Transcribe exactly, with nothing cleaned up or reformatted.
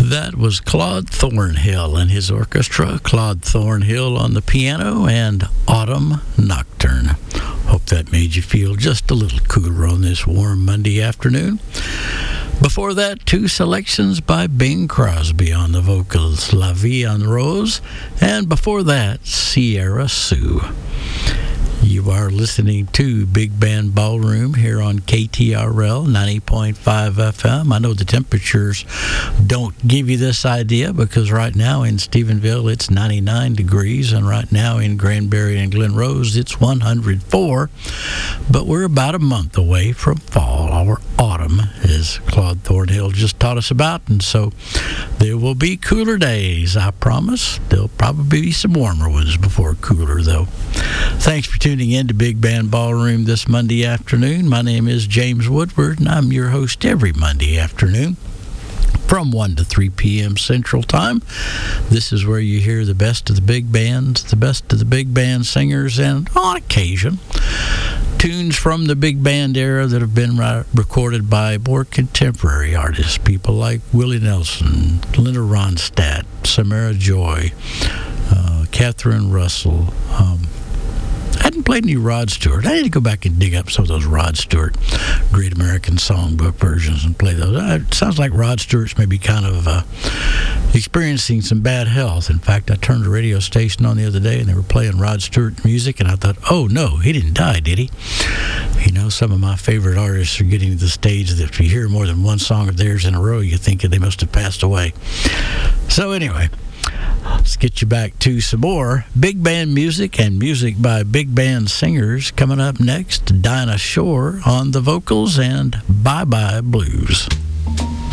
That was Claude Thornhill and his orchestra. Claude Thornhill on the piano and Autumn Nocturne. Hope that made you feel just a little cooler on this warm Monday afternoon. Before that, two selections by Bing Crosby on the vocals, La Vie en Rose, and before that, Sierra Sue. You are listening to Big Band Ballroom here on K T R L ninety point five F M. I know the temperatures don't give you this idea because right now in Stephenville it's ninety-nine degrees, and right now in Granbury and Glen Rose it's one hundred four. But we're about a month away from fall, or autumn, as Claude Thornhill just taught us about, and so there will be cooler days, I promise. There'll probably be some warmer ones before cooler, though. Thanks for tuning in to Big Band Ballroom this Monday afternoon. My name is James Woodward, and I'm your host every Monday afternoon from one to three p.m. Central Time. This is where you hear the best of the big bands, the best of the big band singers, and on occasion, tunes from the big band era that have been ri- recorded by more contemporary artists, people like Willie Nelson, Linda Ronstadt, Samara Joy, uh, Catherine Russell. Um, I hadn't played any Rod Stewart. I need to go back and dig up some of those Rod Stewart Great American Songbook versions and play those. Uh, it sounds like Rod Stewart's maybe kind of uh, experiencing some bad health. In fact, I turned the radio station on the other day and they were playing Rod Stewart music, and I thought, oh no, he didn't die, did he? You know, some of my favorite artists are getting to the stage that if you hear more than one song of theirs in a row, you think that they must have passed away. So anyway, let's get you back to some more big band music and music by big band singers. Coming up next, Dinah Shore on the vocals and Bye Bye Blues.